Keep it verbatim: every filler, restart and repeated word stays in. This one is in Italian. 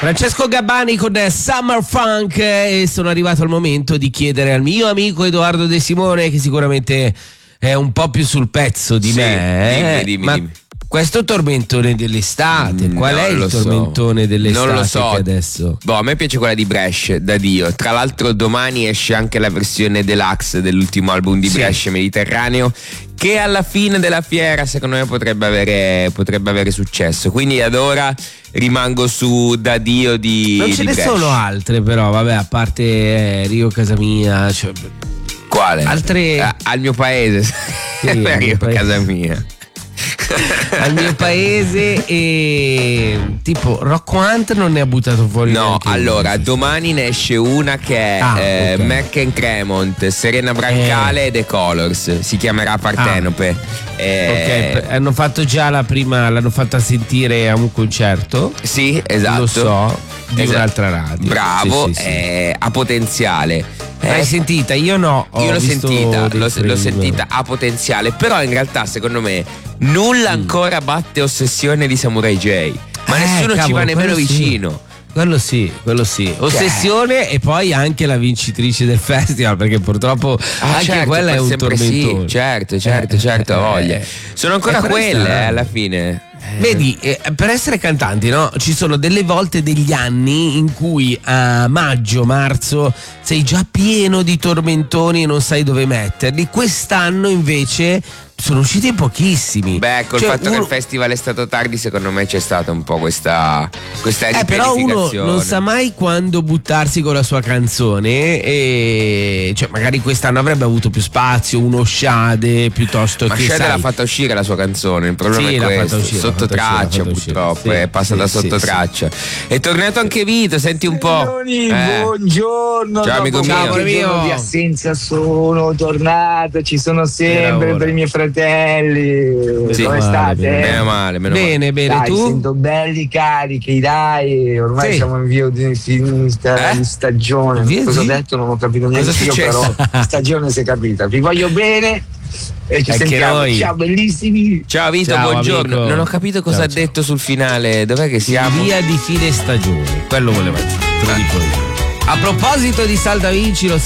Francesco Gabbani con Summer Funk, e sono arrivato al momento di chiedere al mio amico Edoardo De Simone, che sicuramente è un po' più sul pezzo di sì, me, dimmi, eh? dimmi, ma dimmi. questo tormentone dell'estate, Mm, qual non è il lo so. tormentone dell'estate Non lo so. che adesso? Boh, a me piace quella di Brescia, da Dio. Tra l'altro domani esce anche la versione deluxe dell'ultimo album di Sì. Brescia, Mediterraneo, che alla fine della fiera secondo me potrebbe avere, potrebbe avere successo. Quindi ad ora rimango su Da Dio di Non ce di ne Brescia. sono altre però, vabbè, a parte eh, Rio Casa Mia, cioè, Quale? altre... Ah, al mio paese. Sì, al mio Io, paese. casa mia. al mio paese, e tipo Rocco Hunt non ne ha buttato fuori No, neanche uno. allora domani ne esce una che è Ah, eh, ok. Mac and Cremont, Serena Brancale e The Colors. Si chiamerà Partenope. Eh, Ok, p- hanno fatto già la prima, l'hanno fatta sentire a un concerto. Sì, esatto. Lo so, di Esatto. un'altra radio. Bravo, Sì, sì, sì. eh, ha potenziale. L'hai Eh, sentita? Io no. ho Io l'ho visto sentita, dei l'ho, frame. l'ho sentita, ha potenziale, però in realtà secondo me nulla Mm. ancora batte Ossessione di Samurai J. Ma Eh, nessuno ci cavolo, va nemmeno quello sì. vicino. Quello sì, quello sì. Ossessione, e poi anche la vincitrice del festival, perché purtroppo Ah, anche certo, quella è un sempre tormentone. sì, certo, certo, certo, Eh, ha voglia. eh. Sono ancora E però è quelle, strano. eh, alla fine. Vedi, eh, per essere cantanti, no? Ci sono delle volte, degli anni in cui a maggio, marzo sei già pieno di tormentoni e non sai dove metterli. Quest'anno invece sono usciti pochissimi. Beh, col Cioè, fatto che uno- il festival è stato tardi, secondo me c'è stata un po' questa questa Eh, però uno ripianificazione. non sa mai quando buttarsi con la sua canzone, e cioè magari quest'anno avrebbe avuto più spazio, uno Shade piuttosto Ma che Shade sai, l'ha fatta uscire la sua canzone, il problema Sì, è l'ha fatta questo, uscire, l'ha sotto fatta uscire, l'ha traccia fatta uscire. purtroppo, Sì, è passata sì, sotto sì, traccia. È tornato anche Vito, senti un po'. Signori, Eh. buongiorno. Ciao, amico Dopo mio. qualche Ciao, giorno mio. di assenza sono tornato, ci sono Era sempre ora. per i miei fratelli. Sì. Come Male, state? bene. Meno male, meno male. Bene, bene, Dai, tu? sento belli carichi, dai, ormai Sì. siamo in via di, di, Eh? di stagione. Via Cosa ho di- detto non ho capito neanche Cosa è io, successo? però stagione si è capita. Vi voglio bene e ci Anche sentiamo. noi. Ciao bellissimi. Ciao Vito, Ciao, buongiorno. amico. Non ho capito cosa Ciao, ha ciao. detto sul finale. Dov'è che siamo? Via di fine stagione, quello voleva dire, te lo dico io. A proposito di Salda Vinci, lo